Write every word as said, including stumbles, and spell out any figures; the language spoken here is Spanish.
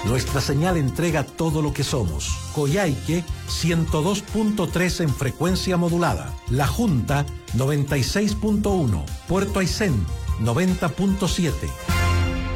Nuestra señal entrega todo lo que somos. Coyhaique, ciento dos punto tres en frecuencia modulada. La Junta, noventa y seis punto uno. Puerto Aysén, noventa punto siete.